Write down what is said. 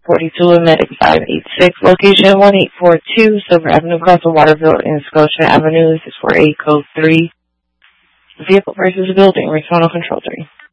42 and Medic 586. Location 1842 Silver Avenue, Crossing Waterville and Scotia Avenue. This is for A code 3. Vehicle versus building. Regional Control 3.